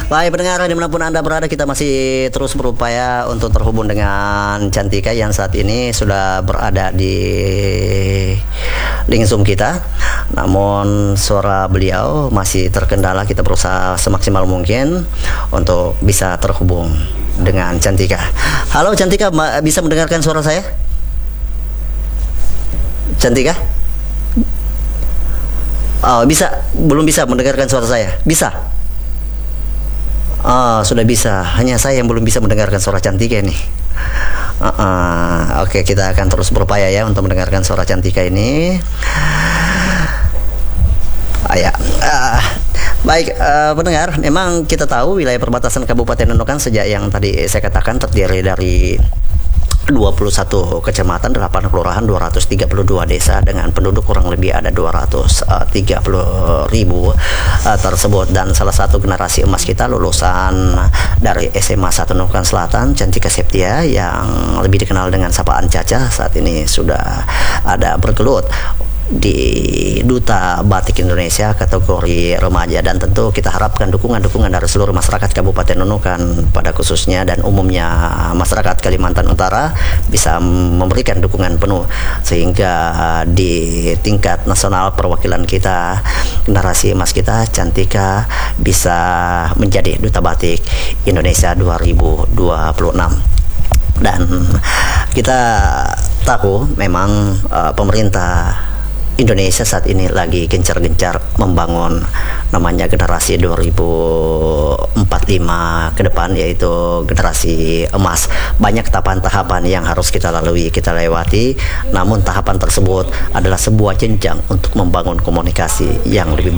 Baik pendengar dimanapun Anda berada, kita masih terus berupaya untuk terhubung dengan Cantika yang saat ini sudah berada di link Zoom kita. Namun suara beliau masih terkendala, kita berusaha semaksimal mungkin untuk bisa terhubung dengan Cantika. Halo Cantika, bisa mendengarkan suara saya? Cantika? Oh, bisa, belum bisa mendengarkan suara saya? Bisa? Oh, sudah bisa. Hanya saya yang belum bisa mendengarkan suara Cantika ini. Oke, kita akan terus berupaya ya untuk mendengarkan suara Cantika ini. Baik, pendengar, memang kita tahu wilayah perbatasan Kabupaten Nunukan sejak yang tadi saya katakan terdiri dari 21 kecamatan, 8 kelurahan, 232 desa dengan penduduk kurang lebih ada 230 ribu tersebut. Dan salah satu generasi emas kita lulusan dari SMA 1 Nunukan Selatan, Cantika Septia, yang lebih dikenal dengan sapaan Caca, saat ini sudah ada bergelut di Duta Batik Indonesia kategori remaja. Dan tentu kita harapkan dukungan-dukungan dari seluruh masyarakat Kabupaten Nunukan pada khususnya dan umumnya masyarakat Kalimantan Utara bisa memberikan dukungan penuh sehingga di tingkat nasional perwakilan kita, generasi emas kita Cantika, bisa menjadi Duta Batik Indonesia 2026. Dan kita tahu memang pemerintah Indonesia saat ini lagi gencar-gencar membangun namanya generasi 2045 ke depan, yaitu generasi emas. Banyak tahapan-tahapan yang harus kita lalui, kita lewati, namun tahapan tersebut adalah sebuah jenjang untuk membangun komunikasi yang lebih